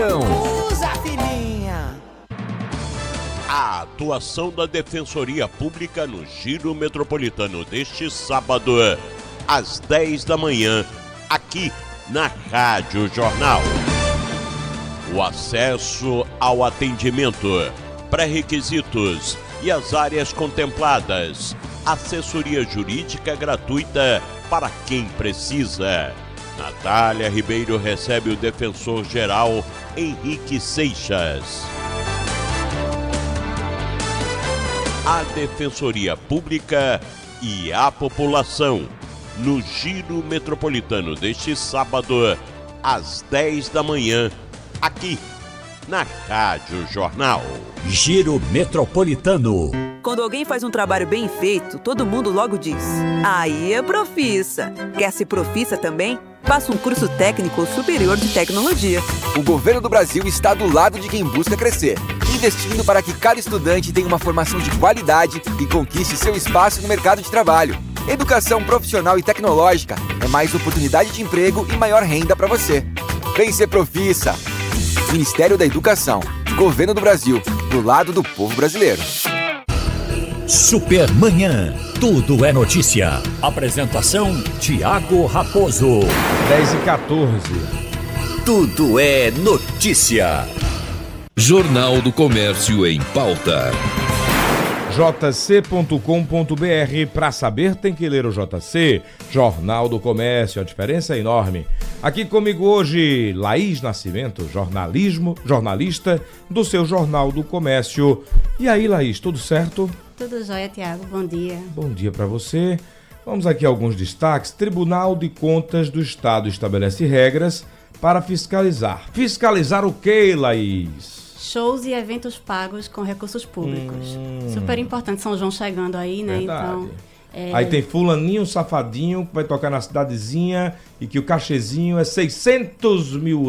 Usa, filhinha! A atuação da Defensoria Pública no Giro Metropolitano deste sábado, às 10 da manhã, aqui na Rádio Jornal. O acesso ao atendimento, pré-requisitos e as áreas contempladas. Assessoria jurídica gratuita para quem precisa. Natália Ribeiro recebe o defensor-geral Henrique Seixas. A Defensoria Pública e a população no Giro Metropolitano deste sábado, às 10 da manhã, aqui na Rádio Jornal. Giro Metropolitano. Quando alguém faz um trabalho bem feito, todo mundo logo diz: aí é profissa. Quer ser profissa também? Faça um curso técnico ou superior de tecnologia. O governo do Brasil está do lado de quem busca crescer, investindo para que cada estudante tenha uma formação de qualidade e conquiste seu espaço no mercado de trabalho. Educação profissional e tecnológica é mais oportunidade de emprego e maior renda para você. Vem ser profissa. Ministério da Educação, Governo do Brasil, do lado do povo brasileiro. Supermanhã, tudo é notícia. Apresentação, Tiago Raposo. 10h14. Tudo é notícia. Jornal do Comércio em pauta. jc.com.br. Para saber tem que ler o JC, Jornal do Comércio, a diferença é enorme. Aqui comigo hoje, Laís Nascimento, jornalista do seu Jornal do Comércio. E aí, Laís, tudo certo? Tudo jóia, Tiago. Bom dia. Bom dia para você. Vamos aqui a alguns destaques. Tribunal de Contas do Estado estabelece regras para fiscalizar. Fiscalizar o quê, Laís? Shows e eventos pagos com recursos públicos. Super importante. São João chegando aí, né? Verdade. Então, Aí tem fulaninho, safadinho, que vai tocar na cidadezinha e que o cachezinho é R$600 mil.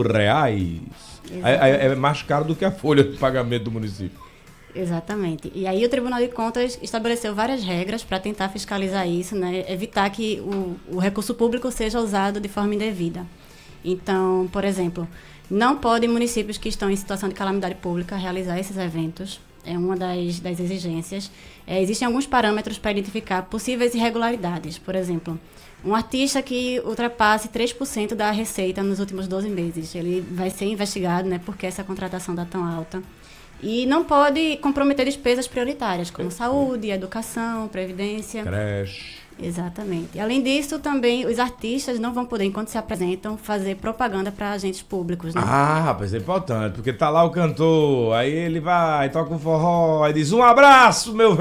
É mais caro do que a folha de pagamento do município. Exatamente. E aí o Tribunal de Contas estabeleceu várias regras para tentar fiscalizar isso, né? Evitar que o recurso público seja usado de forma indevida. Então, por exemplo, não podem municípios que estão em situação de calamidade pública realizar esses eventos. É uma das exigências. Existem alguns parâmetros para identificar possíveis irregularidades. Por exemplo, um artista que ultrapasse 3% da receita nos últimos 12 meses. Ele vai ser investigado, né? Porque essa contratação está tão alta. E não pode comprometer despesas prioritárias, como saúde, educação, previdência. Creche. Exatamente. E, além disso, também os artistas não vão poder, enquanto se apresentam, fazer propaganda para agentes públicos, né? Ah, rapaz, é importante, porque tá lá o cantor, aí ele vai, toca um forró, aí diz: um abraço, meu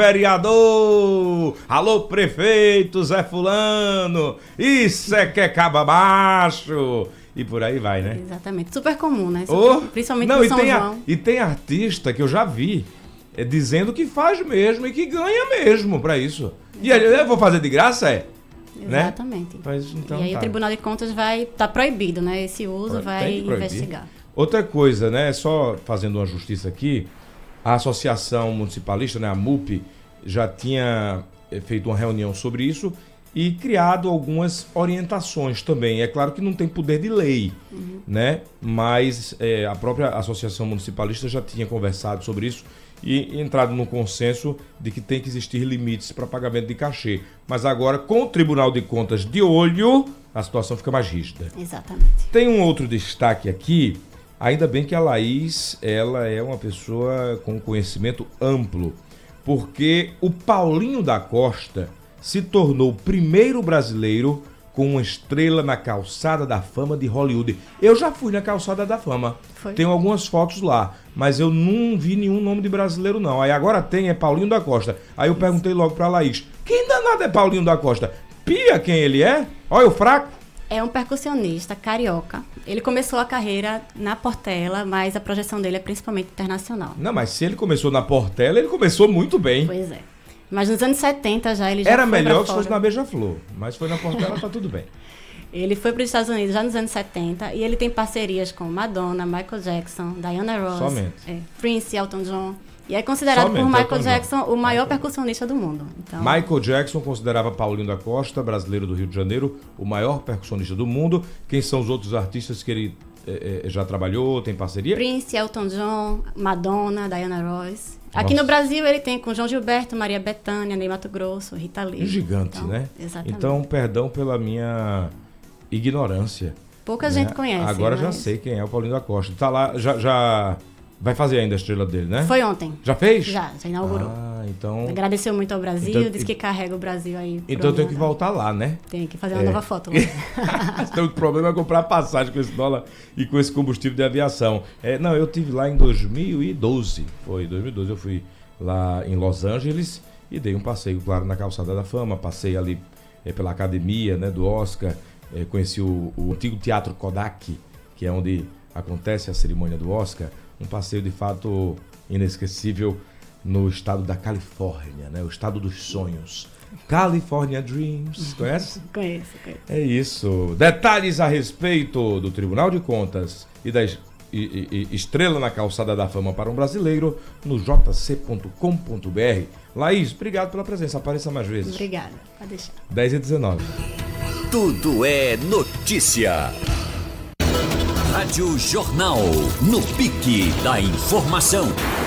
vereador! Alô, prefeito Zé Fulano! Isso é que é caba macho! E por aí vai, né? Exatamente. Super comum, né? Principalmente não, no São João. E tem artista que eu já vi dizendo que faz mesmo e que ganha mesmo pra isso. E aí, eu vou fazer de graça, Exatamente. Né? Mas, então, e aí o Tribunal de Contas tá proibido, né? Esse uso vai investigar. Outra coisa, né? Só fazendo uma justiça aqui, a Associação Municipalista, né, a MUP, já tinha feito uma reunião sobre isso e criado algumas orientações também. É claro que não tem poder de lei, né? Mas a própria Associação Municipalista já tinha conversado sobre isso e entrado no consenso de que tem que existir limites para pagamento de cachê. Mas agora, com o Tribunal de Contas de olho, a situação fica mais rígida. Exatamente. Tem um outro destaque aqui. Ainda bem que a Laís, ela é uma pessoa com conhecimento amplo, porque o Paulinho da Costa se tornou o primeiro brasileiro com uma estrela na Calçada da Fama de Hollywood. Eu já fui na Calçada da Fama. Foi? Tenho algumas fotos lá, mas eu não vi nenhum nome de brasileiro, não. Aí agora é Paulinho da Costa. Aí eu perguntei logo pra Laís: quem danado é Paulinho da Costa? Pia quem ele é? Olha o fraco. É um percussionista carioca. Ele começou a carreira na Portela, mas a projeção dele é principalmente internacional. Não, mas se ele começou na Portela, ele começou muito bem. Pois é. Mas nos anos 70 já ele já Era foi melhor que se fosse na Beija-Flor, mas foi na Portela, tá tudo bem. Ele foi para os Estados Unidos já nos anos 70 e ele tem parcerias com Madonna, Michael Jackson, Diana Ross, Prince, Elton John. E é considerado por Michael Jackson o maior percussionista do mundo. Então... Michael Jackson considerava Paulinho da Costa, brasileiro do Rio de Janeiro, o maior percussionista do mundo. Quem são os outros artistas que ele já trabalhou, tem parceria? Prince, Elton John, Madonna, Diana Ross. Aqui no Brasil ele tem com João Gilberto, Maria Bethânia, Ney Matogrosso, Rita Lee. Gigante, então, né? Exatamente. Então, perdão pela minha ignorância. Pouca gente conhece. Agora já sei quem é o Paulinho da Costa. Tá lá, já vai fazer ainda a estrela dele, né? Foi ontem. Já fez? Já inaugurou. Então... Agradeceu muito ao Brasil, então, disse que carrega o Brasil aí. Então eu tenho que voltar lá, né? Tem que fazer uma nova foto lá. Então o problema é comprar passagem com esse dólar e com esse combustível de aviação. Não, eu tive lá em 2012. Foi 2012, eu fui lá em Los Angeles e dei um passeio, claro, na Calçada da Fama. Passei ali pela academia, né, do Oscar. Conheci o antigo Teatro Kodak, que é onde acontece a cerimônia do Oscar. Um passeio de fato inesquecível no estado da Califórnia, né? O estado dos sonhos. California Dreams, conhece? Conheço. É isso. Detalhes a respeito do Tribunal de Contas e da estrela na Calçada da Fama para um brasileiro no jc.com.br. Laís, obrigado pela presença. Apareça mais vezes. Obrigada. Pode deixar. 10h19. Tudo é notícia. Rádio Jornal, no pique da informação.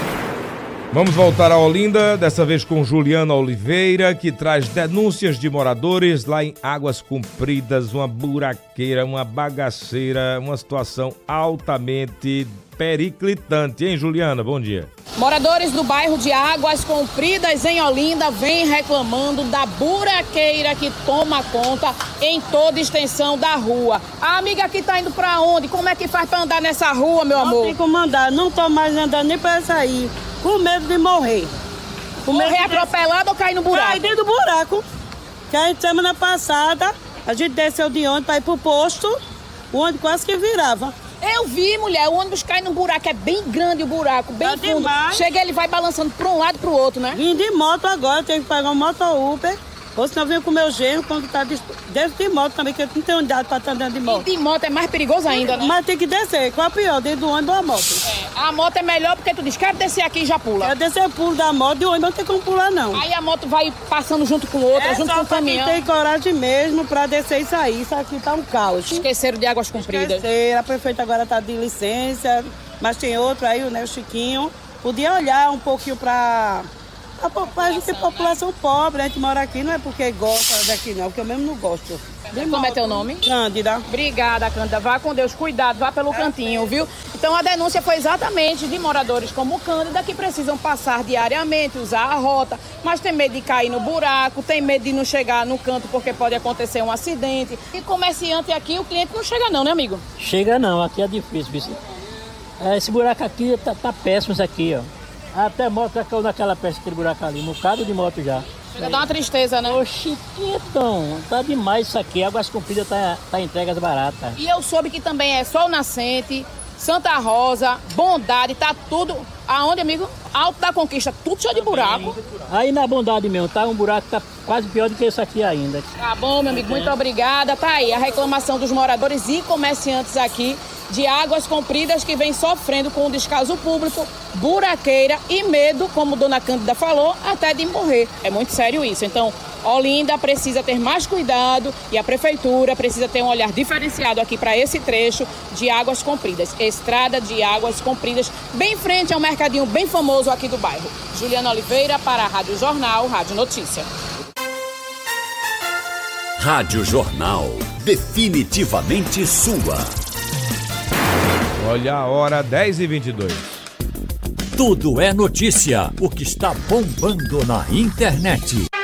Vamos voltar a Olinda, dessa vez com Juliana Oliveira, que traz denúncias de moradores lá em Águas Compridas, uma buraqueira, uma bagaceira, uma situação altamente periclitante. Hein, Juliana? Bom dia. Moradores do bairro de Águas Compridas, em Olinda, vêm reclamando da buraqueira que toma conta em toda a extensão da rua. A amiga aqui tá indo pra onde? Como é que faz pra andar nessa rua, meu amor? Não tem como andar, não tô mais andando nem pra sair. Com medo de morrer. Morrer atropelado ou cair no buraco? Cair dentro do buraco. Que a semana passada, a gente desceu de ônibus pra ir pro posto, o ônibus quase que virava. Eu vi, mulher, o ônibus cai num buraco, é bem grande o buraco, bem fundo. Demais. Chega, ele vai balançando pra um lado e pro outro, né? Vim de moto agora, tenho que pagar um moto Uber. Ou senão eu venho com o meu genro quando tá dentro de moto também, que eu não tenho idade pra estar andando de moto. E de moto é mais perigoso ainda, né? Mas tem que descer, qual é o pior, dentro do ônibus ou a moto? A moto é melhor porque tu diz, quero descer aqui e já pula. Quero descer, pulo da moto e o ônibus não tem como pular, não. Aí a moto vai passando junto com outra, junto com o caminhão. Tem coragem mesmo pra descer e sair, isso aqui tá um caos. Esqueceram de Águas Compridas. Esqueceram, a prefeita agora tá de licença, mas tem outro aí, né, o Chiquinho. Podia olhar um pouquinho pra gente ter população pobre, a gente mora aqui, não é porque gosta daqui não, porque eu mesmo não gosto. Como é teu nome? Cândida. Obrigada, Cândida. Vá com Deus, cuidado, vá pelo cantinho, viu? Então a denúncia foi exatamente de moradores como Cândida que precisam passar diariamente, usar a rota, mas tem medo de cair no buraco, tem medo de não chegar no canto porque pode acontecer um acidente. E comerciante aqui, o cliente não chega não, né, amigo? Chega não, aqui é difícil, viu? Esse buraco aqui tá péssimo, isso aqui, ó. Até moto já caiu naquela peça, aquele buraco ali, um bocado de moto já. Já dá uma tristeza, né? Oxi, então, tá demais isso aqui. Águas Compridas tá entregas baratas. E eu soube que também é Sol Nascente, Santa Rosa, Bondade, tá tudo... Aonde, amigo? Alto da Conquista, tudo cheio de buraco. Aí na Bondade mesmo, tá um buraco que tá quase pior do que isso aqui ainda. Tá bom, meu amigo, muito obrigada. Tá aí a reclamação dos moradores e comerciantes aqui de Águas Compridas que vem sofrendo com o descaso público, buraqueira e medo, como Dona Cândida falou, até de morrer. É muito sério isso. Então, Olinda precisa ter mais cuidado e a prefeitura precisa ter um olhar diferenciado aqui para esse trecho de Águas Compridas. Estrada de Águas Compridas, bem frente a um mercadinho bem famoso aqui do bairro. Juliana Oliveira para a Rádio Jornal, Rádio Notícia. Rádio Jornal, definitivamente sua. Olha a hora, 10h22. Tudo é notícia, o que está bombando na internet.